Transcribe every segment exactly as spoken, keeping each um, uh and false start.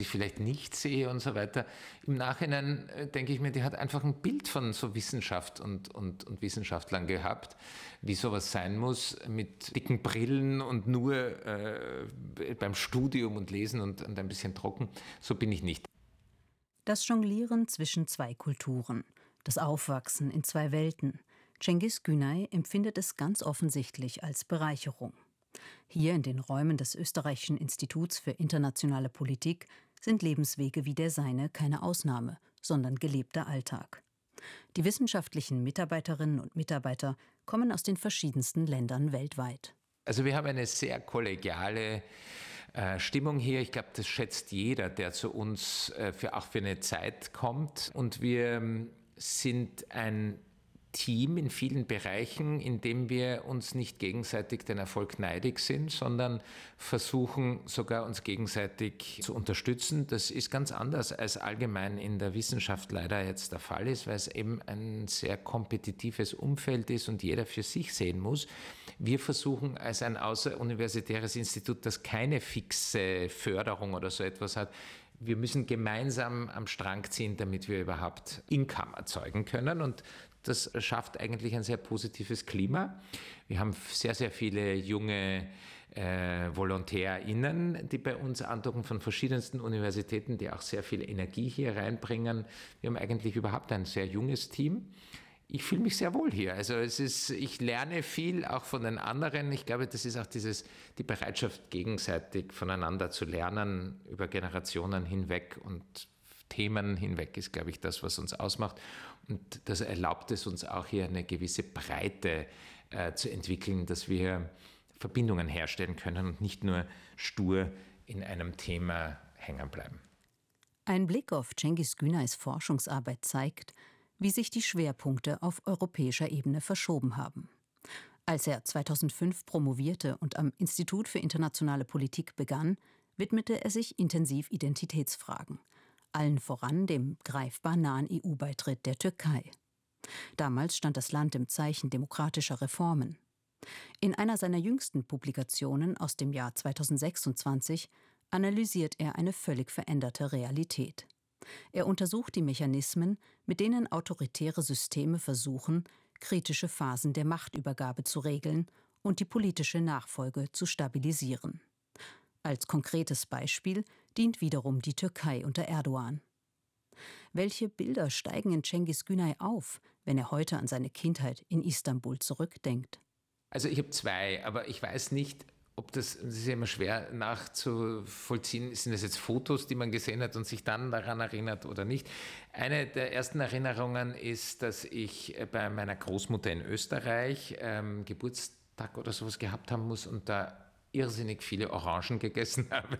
ich vielleicht nicht sehe und so weiter. Im Nachhinein äh, denke ich mir, die hat einfach ein Bild von so Wissenschaft und, und, und Wissenschaftlern gehabt, wie sowas sein muss, mit dicken Brillen und nur äh, beim Studium und Lesen und, und ein bisschen trocken. So bin ich nicht. Das Jonglieren zwischen zwei Kulturen, das Aufwachsen in zwei Welten. Cengiz Günay empfindet es ganz offensichtlich als Bereicherung. Hier in den Räumen des Österreichischen Instituts für internationale Politik sind Lebenswege wie der seine keine Ausnahme, sondern gelebter Alltag. Die wissenschaftlichen Mitarbeiterinnen und Mitarbeiter kommen aus den verschiedensten Ländern weltweit. Also wir haben eine sehr kollegiale äh, Stimmung hier. Ich glaube, das schätzt jeder, der zu uns äh, für, auch für eine Zeit kommt. Und wir ähm, sind ein Team in vielen Bereichen, in dem wir uns nicht gegenseitig den Erfolg neidig sind, sondern versuchen sogar uns gegenseitig zu unterstützen. Das ist ganz anders, als allgemein in der Wissenschaft leider jetzt der Fall ist, weil es eben ein sehr kompetitives Umfeld ist und jeder für sich sehen muss. Wir versuchen als ein außeruniversitäres Institut, das keine fixe Förderung oder so etwas hat, wir müssen gemeinsam am Strang ziehen, damit wir überhaupt Income erzeugen können. Und das schafft eigentlich ein sehr positives Klima. Wir haben sehr, sehr viele junge äh, VolontärInnen, die bei uns andocken von verschiedensten Universitäten, die auch sehr viel Energie hier reinbringen. Wir haben eigentlich überhaupt ein sehr junges Team. Ich fühle mich sehr wohl hier. Also es ist, ich lerne viel auch von den anderen. Ich glaube, das ist auch dieses, die Bereitschaft, gegenseitig voneinander zu lernen, über Generationen hinweg und Themen hinweg ist, glaube ich, das, was uns ausmacht. Und das erlaubt es uns auch hier eine gewisse Breite äh, zu entwickeln, dass wir Verbindungen herstellen können und nicht nur stur in einem Thema hängen bleiben. Ein Blick auf Cengiz Günays Forschungsarbeit zeigt, wie sich die Schwerpunkte auf europäischer Ebene verschoben haben. Als er zweitausendfünf promovierte und am Institut für internationale Politik begann, widmete er sich intensiv Identitätsfragen, allen voran dem greifbar nahen E U-Beitritt der Türkei. Damals stand das Land im Zeichen demokratischer Reformen. In einer seiner jüngsten Publikationen aus dem Jahr zweitausendsechsundzwanzig analysiert er eine völlig veränderte Realität. Er untersucht die Mechanismen, mit denen autoritäre Systeme versuchen, kritische Phasen der Machtübergabe zu regeln und die politische Nachfolge zu stabilisieren. Als konkretes Beispiel dient wiederum die Türkei unter Erdogan. Welche Bilder steigen in Cengiz Günay auf, wenn er heute an seine Kindheit in Istanbul zurückdenkt? Also ich habe zwei, aber ich weiß nicht, ob das, das ist ja immer schwer nachzuvollziehen, sind das jetzt Fotos, die man gesehen hat und sich dann daran erinnert oder nicht. Eine der ersten Erinnerungen ist, dass ich bei meiner Großmutter in Österreich ähm, Geburtstag oder sowas gehabt haben muss und da irrsinnig viele Orangen gegessen habe.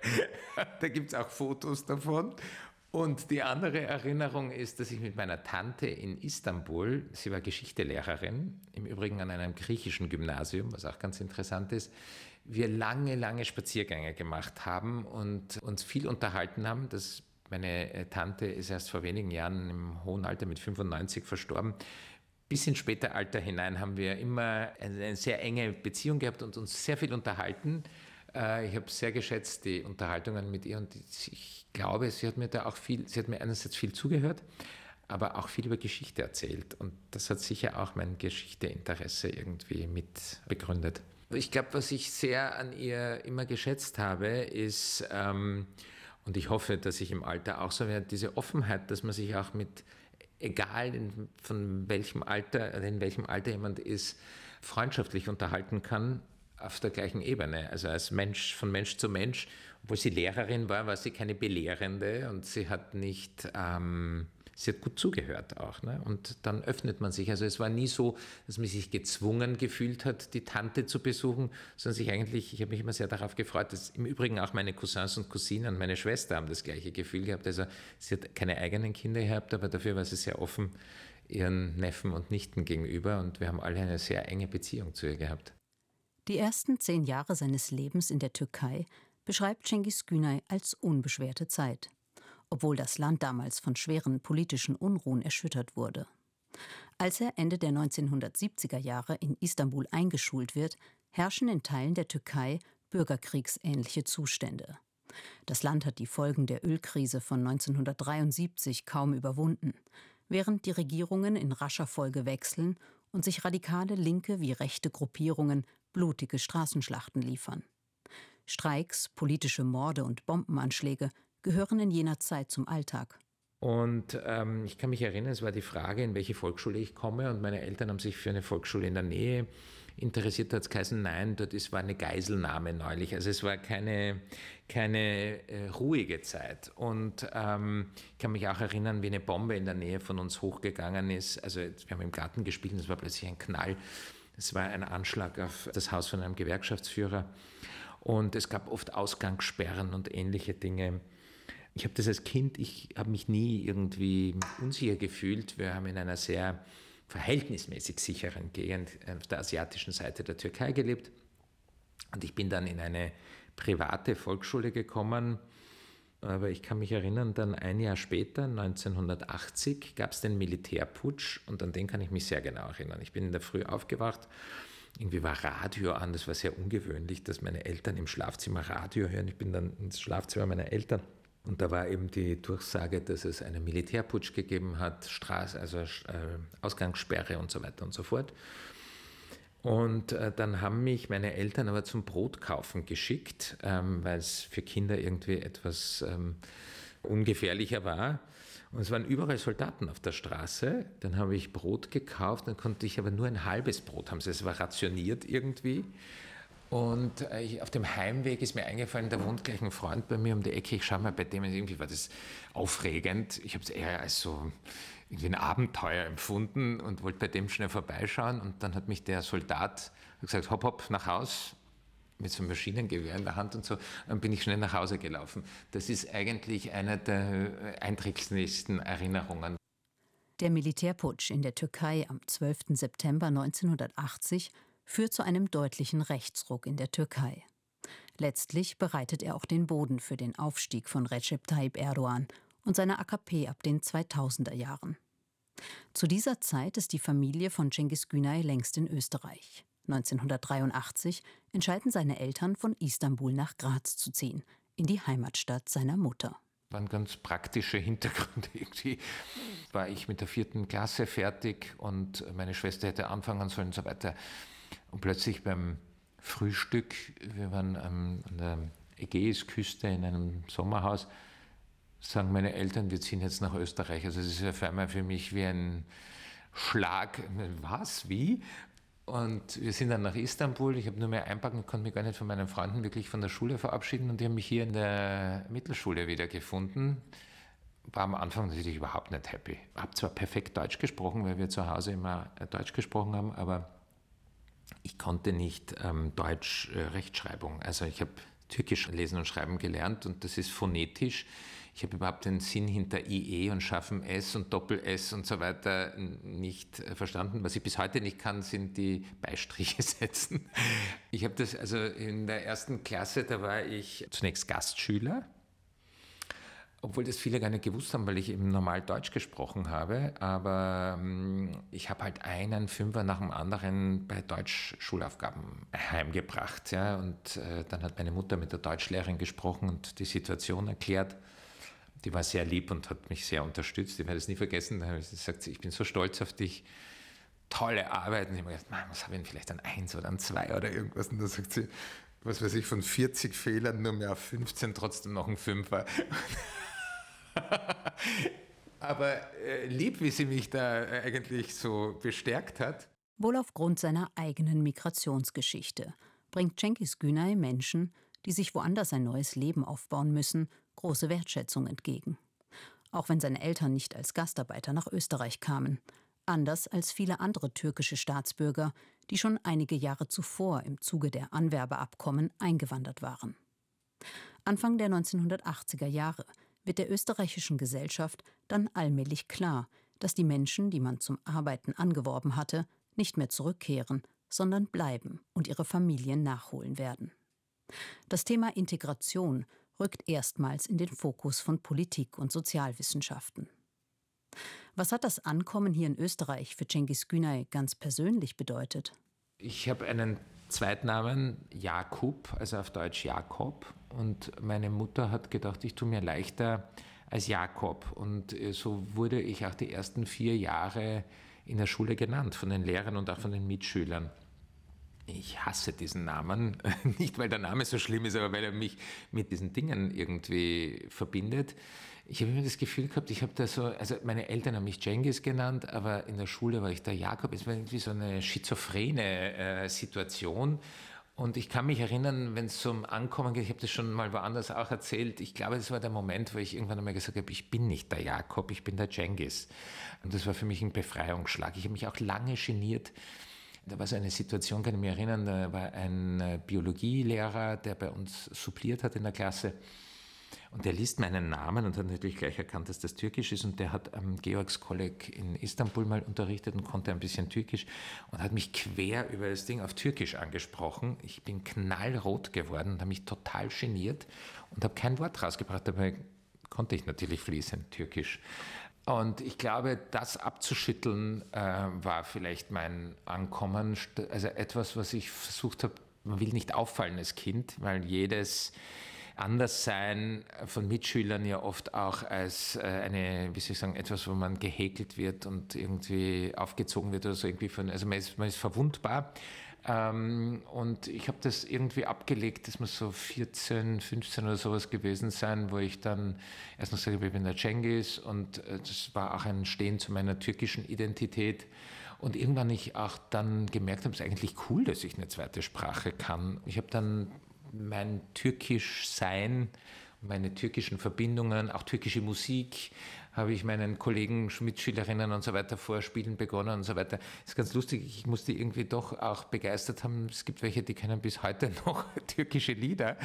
Da gibt es auch Fotos davon. Und die andere Erinnerung ist, dass ich mit meiner Tante in Istanbul, sie war Geschichtelehrerin, im Übrigen an einem griechischen Gymnasium, was auch ganz interessant ist, wir lange, lange Spaziergänge gemacht haben und uns viel unterhalten haben. Das, meine Tante ist erst vor wenigen Jahren im hohen Alter mit fünfundneunzig verstorben. Bis ins späte Alter hinein haben wir immer eine sehr enge Beziehung gehabt und uns sehr viel unterhalten. Ich habe sehr geschätzt die Unterhaltungen mit ihr und ich glaube, sie hat mir da auch viel, sie hat mir einerseits viel zugehört, aber auch viel über Geschichte erzählt und das hat sicher auch mein Geschichteinteresse irgendwie mit begründet. Ich glaube, was ich sehr an ihr immer geschätzt habe, ist, ähm, und ich hoffe, dass ich im Alter auch so werde, diese Offenheit, dass man sich auch mit, egal in, von welchem Alter, in welchem Alter jemand ist, freundschaftlich unterhalten kann, auf der gleichen Ebene, also als Mensch, von Mensch zu Mensch. Obwohl sie Lehrerin war, war sie keine Belehrende und sie hat nicht, ähm, sie hat gut zugehört auch. Ne? Und dann öffnet man sich. Also es war nie so, dass man sich gezwungen gefühlt hat, die Tante zu besuchen, sondern sich eigentlich, ich habe mich immer sehr darauf gefreut, dass im Übrigen auch meine Cousins und Cousinen und meine Schwester haben das gleiche Gefühl gehabt. Also sie hat keine eigenen Kinder gehabt, aber dafür war sie sehr offen ihren Neffen und Nichten gegenüber und wir haben alle eine sehr enge Beziehung zu ihr gehabt. Die ersten zehn Jahre seines Lebens in der Türkei beschreibt Cengiz Günay als unbeschwerte Zeit, obwohl das Land damals von schweren politischen Unruhen erschüttert wurde. Als er Ende der neunzehnhundertsiebziger Jahre in Istanbul eingeschult wird, herrschen in Teilen der Türkei bürgerkriegsähnliche Zustände. Das Land hat die Folgen der Ölkrise von neunzehnhundertdreiundsiebzig kaum überwunden, während die Regierungen in rascher Folge wechseln und sich radikale linke wie rechte Gruppierungen blutige Straßenschlachten liefern. Streiks, politische Morde und Bombenanschläge gehören in jener Zeit zum Alltag. Und ähm, ich kann mich erinnern, es war die Frage, in welche Volksschule ich komme, und meine Eltern haben sich für eine Volksschule in der Nähe interessiert. Da hat es geheißen, nein, dort ist, war eine Geiselnahme neulich. Also es war keine, keine äh, ruhige Zeit. Und ähm, ich kann mich auch erinnern, wie eine Bombe in der Nähe von uns hochgegangen ist. Also wir haben im Garten gespielt und es war plötzlich ein Knall. Es war ein Anschlag auf das Haus von einem Gewerkschaftsführer. Und es gab oft Ausgangssperren und ähnliche Dinge. Ich habe das als Kind, ich habe mich nie irgendwie unsicher gefühlt. Wir haben in einer sehr verhältnismäßig sicheren Gegend auf der asiatischen Seite der Türkei gelebt. Und ich bin dann in eine private Volksschule gekommen. Aber ich kann mich erinnern, dann ein Jahr später, neunzehnhundertachtzig, gab es den Militärputsch und an den kann ich mich sehr genau erinnern. Ich bin in der Früh aufgewacht, irgendwie war Radio an, das war sehr ungewöhnlich, dass meine Eltern im Schlafzimmer Radio hören. Ich bin dann ins Schlafzimmer meiner Eltern. Und da war eben die Durchsage, dass es einen Militärputsch gegeben hat, Straße, also äh, Ausgangssperre und so weiter und so fort. Und äh, dann haben mich meine Eltern aber zum Brotkaufen geschickt, ähm, weil es für Kinder irgendwie etwas ähm, ungefährlicher war. Und es waren überall Soldaten auf der Straße. Dann habe ich Brot gekauft, dann konnte ich aber nur ein halbes Brot haben. Es war rationiert irgendwie. Und ich, auf dem Heimweg ist mir eingefallen, da wohnt gleich ein Freund bei mir um die Ecke, ich schaue mal bei dem, irgendwie war das aufregend. Ich habe es eher als so irgendwie ein Abenteuer empfunden und wollte bei dem schnell vorbeischauen. Und dann hat mich der Soldat gesagt, hopp, hopp, nach Haus, mit so einem Maschinengewehr in der Hand und so. Dann bin ich schnell nach Hause gelaufen. Das ist eigentlich eine der eindrücklichsten Erinnerungen. Der Militärputsch in der Türkei am zwölften September neunzehnhundertachtzig führt zu einem deutlichen Rechtsruck in der Türkei. Letztlich bereitet er auch den Boden für den Aufstieg von Recep Tayyip Erdogan und seiner A K P ab den zweitausender Jahren. Zu dieser Zeit ist die Familie von Cengiz Günay längst in Österreich. neunzehnhundertdreiundachtzig entscheiden seine Eltern, von Istanbul nach Graz zu ziehen, in die Heimatstadt seiner Mutter. Das waren ganz praktische Hintergründe. Irgendwie war ich mit der vierten Klasse fertig und meine Schwester hätte anfangen sollen und so weiter. Und plötzlich beim Frühstück, wir waren ähm, an der Ägäisküste in einem Sommerhaus, sagen meine Eltern, wir ziehen jetzt nach Österreich. Also es ist auf einmal für mich wie ein Schlag. Was? Wie? Und wir sind dann nach Istanbul. Ich habe nur mehr einpacken, konnte mich gar nicht von meinen Freunden wirklich von der Schule verabschieden. Und die haben mich hier in der Mittelschule wiedergefunden. War am Anfang natürlich überhaupt nicht happy. Ich habe zwar perfekt Deutsch gesprochen, weil wir zu Hause immer Deutsch gesprochen haben, aber ich konnte nicht ähm, Deutsch äh, Rechtschreibung. Also ich habe Türkisch lesen und schreiben gelernt und das ist phonetisch. Ich habe überhaupt den Sinn hinter I E und scharfem S und Doppel-S und so weiter nicht verstanden. Was ich bis heute nicht kann, sind die Beistriche setzen. Ich habe das also in der ersten Klasse, da war ich zunächst Gastschüler, obwohl das viele gar nicht gewusst haben, weil ich eben normal Deutsch gesprochen habe. Aber ähm, ich habe halt einen Fünfer nach dem anderen bei Deutsch-Schulaufgaben heimgebracht. Ja? Und äh, dann hat meine Mutter mit der Deutschlehrerin gesprochen und die Situation erklärt. Die war sehr lieb und hat mich sehr unterstützt. Ich werde es nie vergessen. Da habe ich gesagt, ich bin so stolz auf dich. Tolle Arbeit. Und ich habe mir gedacht, Mann, was habe ich denn vielleicht an eins oder an zwei oder irgendwas? Und da sagt sie, was weiß ich, von vierzig Fehlern nur mehr auf fünfzehn, trotzdem noch ein Fünfer. Aber äh, lieb, wie sie mich da eigentlich so bestärkt hat. Wohl aufgrund seiner eigenen Migrationsgeschichte bringt Cengiz Günay Menschen, die sich woanders ein neues Leben aufbauen müssen, große Wertschätzung entgegen. Auch wenn seine Eltern nicht als Gastarbeiter nach Österreich kamen, anders als viele andere türkische Staatsbürger, die schon einige Jahre zuvor im Zuge der Anwerbeabkommen eingewandert waren. Anfang der neunzehnhundertachtziger Jahre wird der österreichischen Gesellschaft dann allmählich klar, dass die Menschen, die man zum Arbeiten angeworben hatte, nicht mehr zurückkehren, sondern bleiben und ihre Familien nachholen werden. Das Thema Integration rückt erstmals in den Fokus von Politik und Sozialwissenschaften. Was hat das Ankommen hier in Österreich für Cengiz Günay ganz persönlich bedeutet? Ich habe einen Zweitnamen, Jakub, also auf Deutsch Jakob. Und meine Mutter hat gedacht, ich tue mir leichter als Jakob. Und so wurde ich auch die ersten vier Jahre in der Schule genannt, von den Lehrern und auch von den Mitschülern. Ich hasse diesen Namen, nicht weil der Name so schlimm ist, aber weil er mich mit diesen Dingen irgendwie verbindet. Ich habe immer das Gefühl gehabt, ich habe da so, also meine Eltern haben mich Cengiz genannt, aber in der Schule war ich der Jakob. Es war irgendwie so eine schizophrene äh, Situation. Und ich kann mich erinnern, wenn es zum Ankommen geht, ich habe das schon mal woanders auch erzählt, ich glaube, das war der Moment, wo ich irgendwann einmal gesagt habe, ich bin nicht der Jakob, ich bin der Cengiz. Und das war für mich ein Befreiungsschlag. Ich habe mich auch lange geniert. Da war so eine Situation, kann ich mich erinnern, da war ein Biologielehrer, der bei uns suppliert hat in der Klasse. Und der liest meinen Namen und hat natürlich gleich erkannt, dass das Türkisch ist. Und der hat am Georgskolleg in Istanbul mal unterrichtet und konnte ein bisschen Türkisch und hat mich quer über das Ding auf Türkisch angesprochen. Ich bin knallrot geworden und habe mich total geniert und habe kein Wort rausgebracht. Dabei konnte ich natürlich fließend Türkisch. Und ich glaube, das abzuschütteln äh, war vielleicht mein Ankommen. Also etwas, was ich versucht habe, man will nicht auffallen als Kind, weil jedes Anderssein von Mitschülern ja oft auch als äh, eine, wie soll ich sagen, etwas, wo man gehäkelt wird und irgendwie aufgezogen wird oder so irgendwie von, also man ist, man ist verwundbar. Ähm, und ich habe das irgendwie abgelegt, das muss so vierzehn, fünfzehn oder sowas gewesen sein, wo ich dann erst noch sage, ich bin der Cengiz und äh, das war auch ein Stehen zu meiner türkischen Identität. Und irgendwann ich auch dann gemerkt habe, es ist eigentlich cool, dass ich eine zweite Sprache kann. Ich habe dann mein Türkischsein, meine türkischen Verbindungen, auch türkische Musik, habe ich meinen Kollegen, Mitschülerinnen und so weiter vorspielen begonnen und so weiter. Das ist ganz lustig, ich musste irgendwie doch auch begeistert haben, es gibt welche, die kennen bis heute noch türkische Lieder,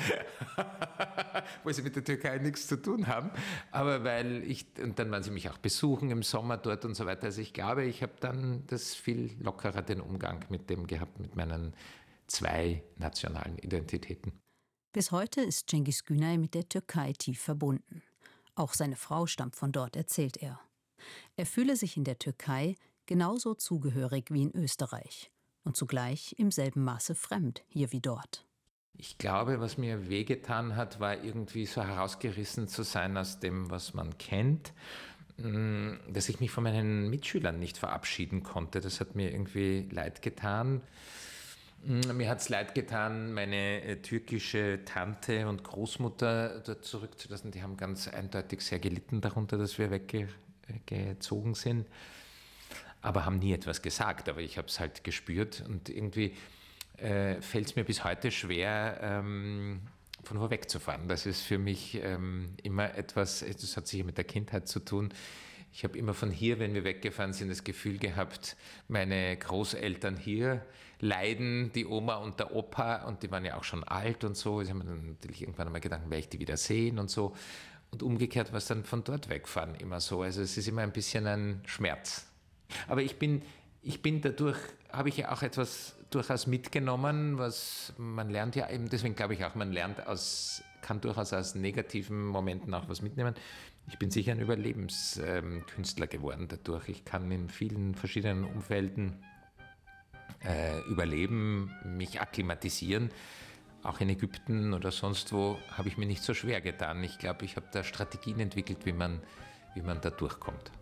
wo sie mit der Türkei nichts zu tun haben, aber weil ich, und dann waren sie mich auch besuchen im Sommer dort und so weiter, also ich glaube, ich habe dann das viel lockerer den Umgang mit dem gehabt, mit meinen zwei nationalen Identitäten. Bis heute ist Cengiz Günay mit der Türkei tief verbunden. Auch seine Frau stammt von dort, erzählt er. Er fühle sich in der Türkei genauso zugehörig wie in Österreich und zugleich im selben Maße fremd, hier wie dort. Ich glaube, was mir wehgetan hat, war irgendwie so herausgerissen zu sein aus dem, was man kennt, dass ich mich von meinen Mitschülern nicht verabschieden konnte. Das hat mir irgendwie leid getan. Mir hat es leid getan, meine äh, türkische Tante und Großmutter dort zurückzulassen. Die haben ganz eindeutig sehr gelitten darunter, dass wir weggezogen sind, aber haben nie etwas gesagt. Aber ich habe es halt gespürt und irgendwie äh, fällt es mir bis heute schwer, ähm, von wo wegzufahren. Das ist für mich ähm, immer etwas, das hat sicher mit der Kindheit zu tun. Ich habe immer von hier, wenn wir weggefahren sind, das Gefühl gehabt, meine Großeltern hier leiden, die Oma und der Opa, und die waren ja auch schon alt und so. Ich habe mir dann natürlich irgendwann einmal gedacht, werde ich die wieder sehen und so. Und umgekehrt war es dann von dort wegfahren immer so. Also es ist immer ein bisschen ein Schmerz. Aber ich bin, ich bin dadurch, habe ich ja auch etwas durchaus mitgenommen, was man lernt ja eben, deswegen glaube ich auch, man lernt aus, kann durchaus aus negativen Momenten auch was mitnehmen. Ich bin sicher ein Überlebenskünstler geworden dadurch. Ich kann in vielen verschiedenen Umfelden äh, überleben, mich akklimatisieren. Auch in Ägypten oder sonst wo habe ich mir nicht so schwer getan. Ich glaube, ich habe da Strategien entwickelt, wie man, wie man da durchkommt.